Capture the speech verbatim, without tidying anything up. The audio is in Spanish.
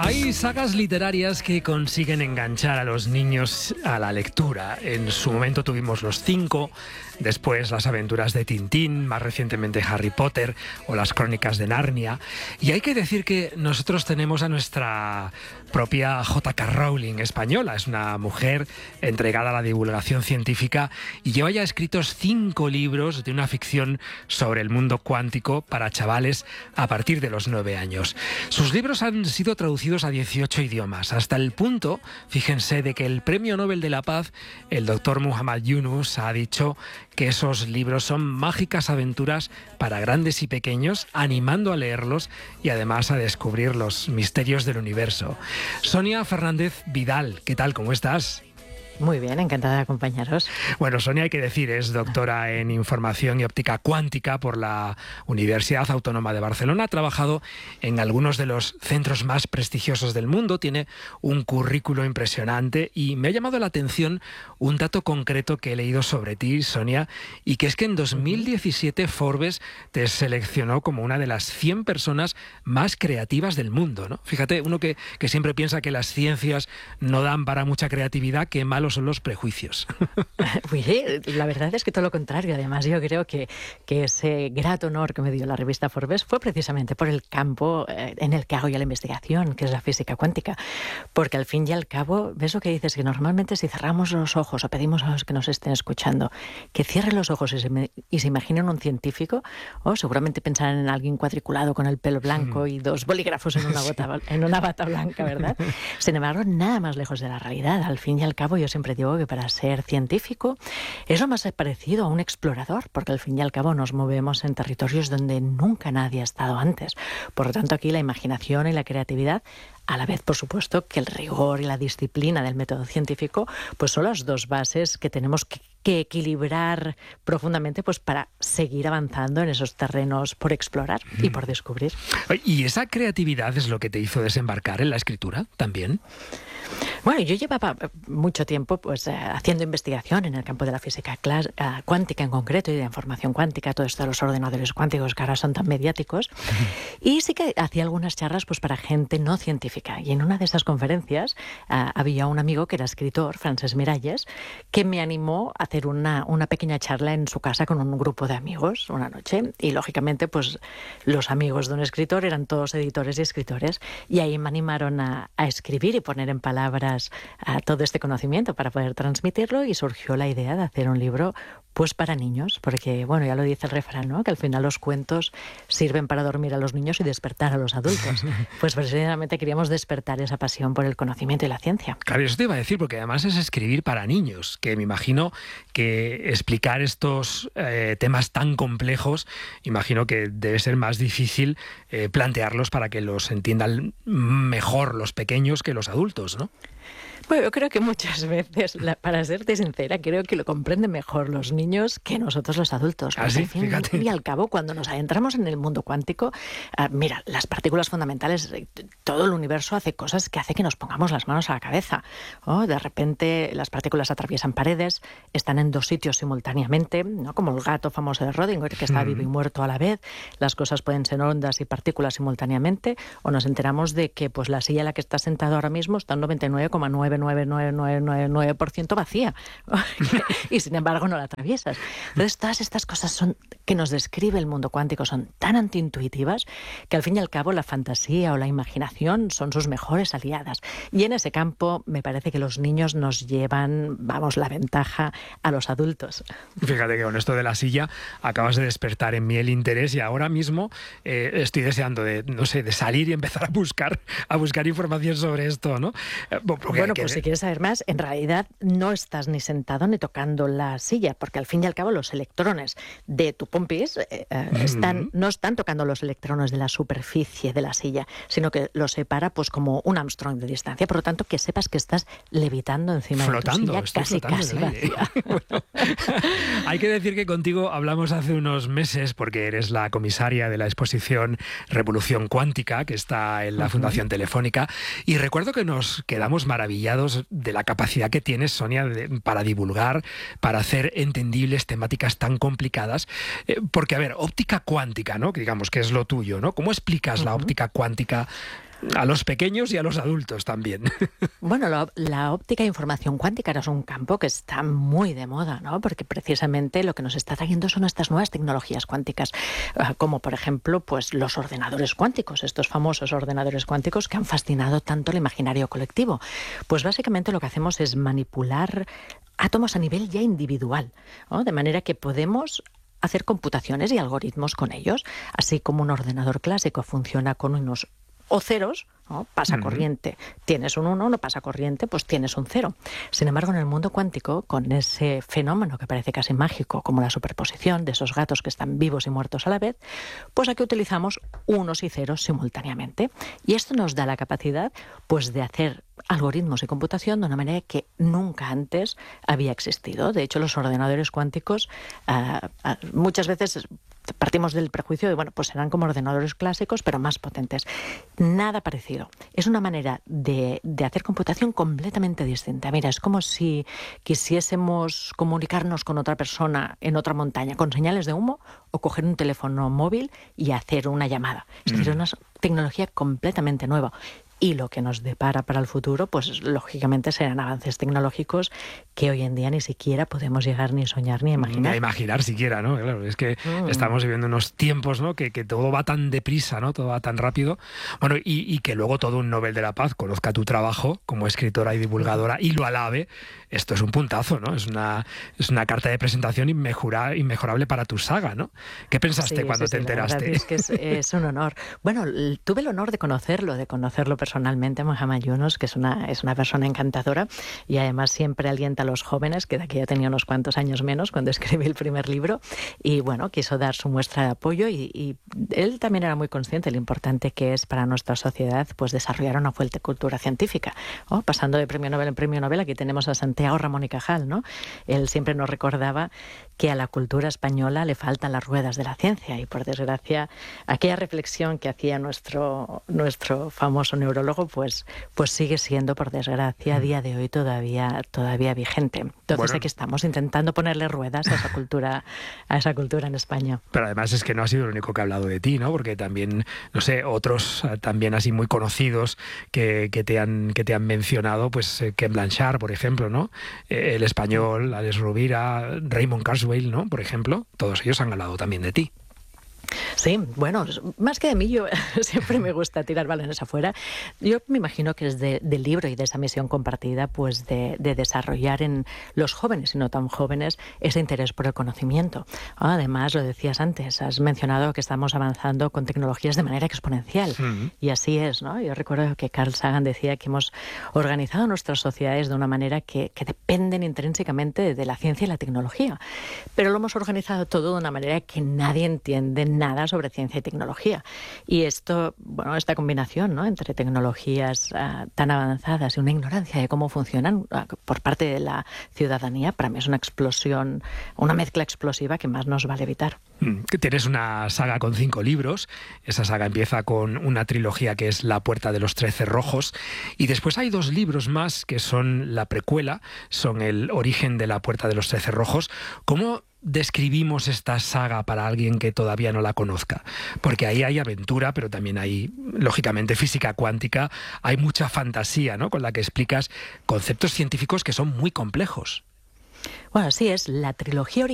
Hay sagas literarias que consiguen enganchar a los niños a la lectura. En su momento tuvimos Los Cinco, después Las Aventuras de Tintín, más recientemente Harry Potter o Las Crónicas de Narnia. Y hay que decir que nosotros tenemos a nuestra propia J K Rowling española. Es una mujer entregada a la divulgación científica y lleva ya escritos cinco libros de una ficción sobre el mundo cuántico para chavales a partir de los nueve años. Sus libros han sido traducidos a dieciocho idiomas, hasta el punto, fíjense, de que el Premio Nobel de la Paz, el doctor Muhammad Yunus, ha dicho que esos libros son mágicas aventuras para grandes y pequeños, animando a leerlos y además a descubrir los misterios del universo. Sonia Fernández Vidal, ¿qué tal? ¿Cómo estás? Muy bien, encantada de acompañaros. Bueno, Sonia, hay que decir, es doctora en Información y Óptica Cuántica por la Universidad Autónoma de Barcelona. Ha trabajado en algunos de los centros más prestigiosos del mundo, tiene un currículo impresionante y me ha llamado la atención un dato concreto que he leído sobre ti, Sonia, y que es que en dos mil diecisiete Forbes te seleccionó como una de las cien personas más creativas del mundo, ¿no? Fíjate, uno que, que siempre piensa que las ciencias no dan para mucha creatividad, qué malo son los prejuicios. Pues sí, la verdad es que todo lo contrario. Además, yo creo que, que ese grato honor que me dio la revista Forbes fue precisamente por el campo eh, en el que hago ya la investigación, que es la física cuántica. Porque al fin y al cabo, ves lo que dices, que normalmente si cerramos los ojos o pedimos a los que nos estén escuchando que cierren los ojos y se, me, y se imaginen un científico, o seguramente pensarán en alguien cuadriculado con el pelo blanco y dos bolígrafos en una, bota, en una bata blanca, ¿verdad? Sin embargo, nada más lejos de la realidad. Al fin y al cabo, yo siempre Siempre digo que para ser científico es lo más parecido a un explorador, porque al fin y al cabo nos movemos en territorios donde nunca nadie ha estado antes. Por lo tanto, aquí la imaginación y la creatividad, a la vez, por supuesto, que el rigor y la disciplina del método científico, pues son las dos bases que tenemos que, que equilibrar profundamente, pues para seguir avanzando en esos terrenos por explorar y por descubrir. ¿Y esa creatividad es lo que te hizo desembarcar en la escritura también? Bueno, yo llevaba mucho tiempo pues eh, haciendo investigación en el campo de la física clas- uh, cuántica en concreto y de información cuántica, todo esto de los ordenadores cuánticos que ahora son tan mediáticos. Y sí que hacía algunas charlas pues para gente no científica. Y en una de esas conferencias uh, había un amigo que era escritor, Francesc Miralles, que me animó a hacer una, una pequeña charla en su casa con un grupo de amigos una noche. Y lógicamente pues los amigos de un escritor eran todos editores y escritores. Y ahí me animaron a, a escribir y poner en palabras a todo este conocimiento para poder transmitirlo, y surgió la idea de hacer un libro pues para niños, porque bueno, ya lo dice el refrán, ¿no? Que al final los cuentos sirven para dormir a los niños y despertar a los adultos. Pues precisamente queríamos despertar esa pasión por el conocimiento y la ciencia. Claro, eso te iba a decir, porque además es escribir para niños, que me imagino que explicar estos eh, temas tan complejos, imagino que debe ser más difícil eh, plantearlos para que los entiendan mejor los pequeños que los adultos, ¿no? Bueno, yo creo que muchas veces, la, para serte sincera, creo que lo comprenden mejor los niños que nosotros los adultos. ¿Ah, sí? Al fin Fíjate. y al cabo, cuando nos adentramos en el mundo cuántico, uh, mira, las partículas fundamentales, todo el universo hace cosas que hace que nos pongamos las manos a la cabeza. Oh, de repente las partículas atraviesan paredes, están en dos sitios simultáneamente, ¿no? Como el gato famoso de Rödinger, que está mm. vivo y muerto a la vez. Las cosas pueden ser ondas y partículas simultáneamente, o nos enteramos de que pues, la silla en la que estás sentado ahora mismo está en noventa y nueve coma nueve nueve nueve nueve nueve nueve por ciento vacía y sin embargo no la atraviesas. Entonces todas estas cosas son que nos describe el mundo cuántico son tan antiintuitivas que al fin y al cabo la fantasía o la imaginación son sus mejores aliadas, y en ese campo me parece que los niños nos llevan, vamos, la ventaja a los adultos. Fíjate que con esto de la silla acabas de despertar en mí el interés, y ahora mismo eh, estoy deseando de, no sé, de salir y empezar a buscar a buscar información sobre esto, ¿no? Porque bueno, pues que... si quieres saber más, en realidad no estás ni sentado ni tocando la silla, porque al fin y al cabo los electrones de tu pompis eh, eh, están, mm-hmm. no están tocando los electrones de la superficie de la silla, sino que los separa pues como un Armstrong de distancia. Por lo tanto, que sepas que estás levitando encima flotando, de tu silla, casi, casi vacía. Bueno, hay que decir que contigo hablamos hace unos meses porque eres la comisaria de la exposición Revolución Cuántica, que está en la uh-huh. Fundación Telefónica, y recuerdo que nos quedamos maravillados de la capacidad que tienes, Sonia, de, para divulgar, para hacer entendibles temáticas tan complicadas. Eh, porque, a ver, óptica cuántica, ¿no? Que digamos que es lo tuyo, ¿no? ¿Cómo explicas uh-huh. la óptica cuántica A los pequeños y a los adultos también. Bueno, lo, la óptica e información cuántica es un campo que está muy de moda, ¿no? Porque precisamente lo que nos está trayendo son estas nuevas tecnologías cuánticas, como por ejemplo, pues los ordenadores cuánticos, estos famosos ordenadores cuánticos que han fascinado tanto el imaginario colectivo. Pues básicamente lo que hacemos es manipular átomos a nivel ya individual, ¿no? De manera que podemos hacer computaciones y algoritmos con ellos, así como un ordenador clásico funciona con unos o ceros, ¿no? Pasa uh-huh. corriente. Tienes un uno, no pasa corriente, pues tienes un cero. Sin embargo, en el mundo cuántico, con ese fenómeno que parece casi mágico, como la superposición de esos gatos que están vivos y muertos a la vez, pues aquí utilizamos unos y ceros simultáneamente. Y esto nos da la capacidad, pues, de hacer algoritmos y computación de una manera que nunca antes había existido. De hecho, los ordenadores cuánticos uh, uh, muchas veces partimos del prejuicio de, bueno, pues serán como ordenadores clásicos, pero más potentes. Nada parecido. Es una manera de, de hacer computación completamente distinta. Mira, es como si quisiésemos comunicarnos con otra persona en otra montaña, con señales de humo, o coger un teléfono móvil y hacer una llamada. Es decir, es una tecnología completamente nueva. Y lo que nos depara para el futuro, pues lógicamente serán avances tecnológicos que hoy en día ni siquiera podemos llegar ni soñar ni imaginar. Ni a imaginar siquiera, ¿no? Claro, es que mm. estamos viviendo unos tiempos, ¿no? Que, que todo va tan deprisa, ¿no? Todo va tan rápido. Bueno, y, y que luego todo un Nobel de la Paz conozca tu trabajo como escritora y divulgadora y lo alabe. Esto es un puntazo, ¿no? Es una, es una carta de presentación inmejora, inmejorable para tu saga, ¿no? ¿Qué pensaste sí, cuando sí, te sí, enteraste? La verdad es que es, es un honor. Bueno, tuve el honor de conocerlo, de conocerlo personalmente, Mohamed Yunus, que es una, es una persona encantadora y además siempre alienta a los jóvenes, que de aquí ya tenía unos cuantos años menos cuando escribí el primer libro, y bueno, quiso dar su muestra de apoyo y, y él también era muy consciente de lo importante que es para nuestra sociedad pues desarrollar una fuerte cultura científica, ¿no? Pasando de premio Nobel en premio Nobel, aquí tenemos a Santiago Ramón y Cajal, ¿no? Él siempre nos recordaba que a la cultura española le faltan las ruedas de la ciencia y por desgracia aquella reflexión que hacía nuestro, nuestro famoso neurólogo pues, pues sigue siendo por desgracia a día de hoy todavía, todavía vigente. Entonces bueno, aquí estamos intentando ponerle ruedas a esa cultura, a esa cultura en España. Pero además es que no ha sido el único que ha hablado de ti, ¿no? Porque también, no sé, otros también así muy conocidos que, que, te, han, que te han mencionado, pues eh, Ken Blanchard, por ejemplo, ¿no? Eh, el español, Alex Rovira, Raymond Kurzweil, ¿no? Por ejemplo, todos ellos han hablado también de ti. Sí, bueno, más que de mí, yo siempre me gusta tirar balones afuera. Yo me imagino que es de, del libro y de esa misión compartida, pues de, de desarrollar en los jóvenes y no tan jóvenes ese interés por el conocimiento. Además, lo decías antes, has mencionado que estamos avanzando con tecnologías de manera exponencial. Uh-huh. Y así es, ¿no? Yo recuerdo que Carl Sagan decía que hemos organizado nuestras sociedades de una manera que, que dependen intrínsecamente de, de la ciencia y la tecnología. Pero lo hemos organizado todo de una manera que nadie entiende nada sobre ciencia y tecnología. Y esto, bueno, esta combinación, ¿no?, entre tecnologías uh, tan avanzadas y una ignorancia de cómo funcionan uh, por parte de la ciudadanía, para mí es una explosión, una mezcla explosiva que más nos vale evitar. Tienes una saga con cinco libros. Esa saga empieza con una trilogía que es La Puerta de los Trece Rojos. Y después hay dos libros más que son la precuela, son El Origen de la Puerta de los Trece Rojos. ¿Cómo describimos esta saga para alguien que todavía no la conozca? Porque ahí hay aventura, pero también hay, lógicamente, física cuántica, hay mucha fantasía, ¿no?, con la que explicas conceptos científicos que son muy complejos. Bueno, sí, es la trilogía original